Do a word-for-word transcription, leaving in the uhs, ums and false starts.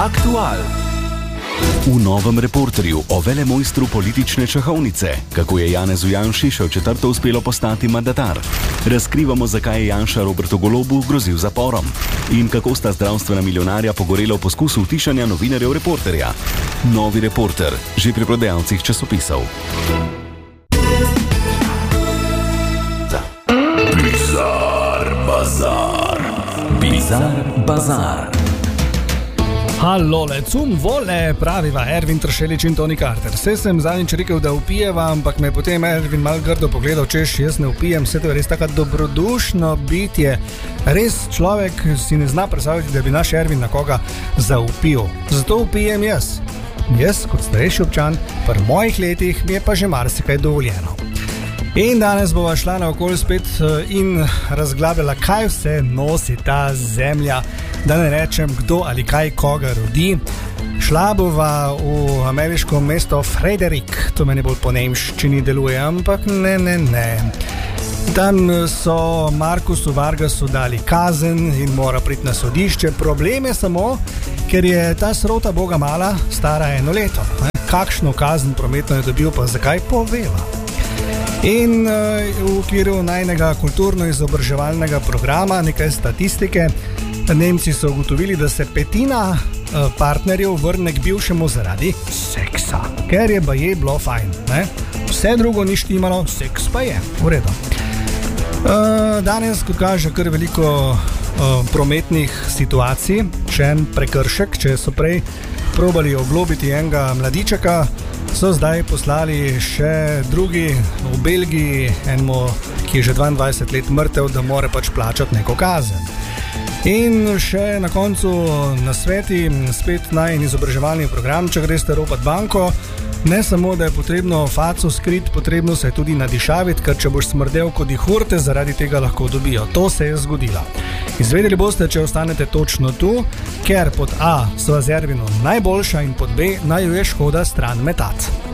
Aktual. V novem reporterju o velemojstru politične šahovnice, kako je Janezu Janši še v četrto uspelo postati mandatar. Razkrivamo, zakaj je Janša Robertu Golobu grozil zaporom in kako sta zdravstvena milijonarja pogorela v poskusu utišanja novinarjev reporterja. Novi reporter, že pri prodajalcih časopisov. Bizar bazar. Bizar bazar. Halo, le cum vole, praviva Ervin Tršelič in Toni Carter. Vse sem zadnjič rekel, da upijeva, ampak me potem Ervin mal grdo pogledal, češ, jaz ne upijem, vse to je res tako dobrodušno bitje. Res človek si ne zna predstavljati, da bi naš Ervin na koga zaupil. Zato upijem jaz. Jaz, kot starejši občan, pri mojih letih mi je pa že marsikaj dovoljeno. In danes bova šla naokoli spet in razglabljala, kaj vse nosi ta zemlja, da ne rečem, kdo ali kaj koga rodi. Šla bova v ameriško mesto Frederick, to meni bolj po nemščini deluje, ampak ne, ne, ne. Tam so Markusu Vargasu dali kazen in mora priti na sodišče. Problem je samo, ker je ta srota boga mala, stara eno leto. Kakšno kazen prometno je dobil, pa zakaj povela? In uh, v okviru najnega kulturno-izobraževalnega programa, nekaj statistike, Nemci so ugotovili, da se petina uh, partnerjev vrne k bivšemu zaradi seksa, ker je baje bilo fajn, ne? Vse drugo ni štimalo, seks pa je, v redu. Uh, danes, kot kaže, kar veliko uh, prometnih situacij, še en prekršek, če so prej probali oglobiti enega mladičaka, so zdaj poslali še drugi v Belgiji, enemu, ki je že dvaindvajset let mrtev, da mora pač plačati neko kazen. In še na koncu nasveti, spet najin izobraževalni program, če greste ropat banko, ne samo, da je potrebno faco skrit, potrebno se je tudi nadišaviti, ker če boš smrdel kot jihurte, zaradi tega lahko dobijo. To se je zgodilo. Izvedeli boste, če ostanete točno tu, ker pod A so z Ervinom najboljša in pod B naj jo je škoda stran metati.